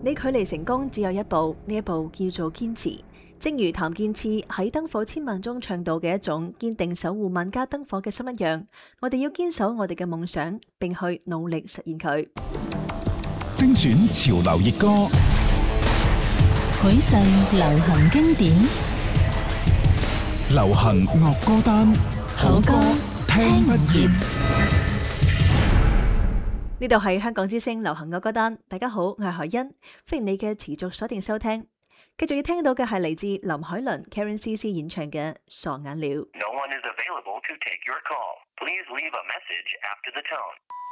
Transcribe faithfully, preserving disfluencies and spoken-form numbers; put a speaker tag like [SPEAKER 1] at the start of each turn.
[SPEAKER 1] 你距離成功只有一步，呢一步叫做堅持。正如譚建次喺燈火千萬中唱到嘅一種堅定守護萬家燈火嘅心一樣，我哋要堅守我哋嘅夢想，並去努力實現佢。
[SPEAKER 2] 精選潮流熱歌，
[SPEAKER 3] 許世流行經典，
[SPEAKER 2] 流行樂歌單，
[SPEAKER 3] 好歌聽不厭。
[SPEAKER 1] 呢度係香港之聲流行樂歌單，大家好，我係海欣，歡迎你嘅持續鎖定收聽。繼續要聽到嘅係嚟自林海倫 Karen C C 演唱嘅《傻眼了》。
[SPEAKER 4] No one is available to take your call. Please leave a message after the tone.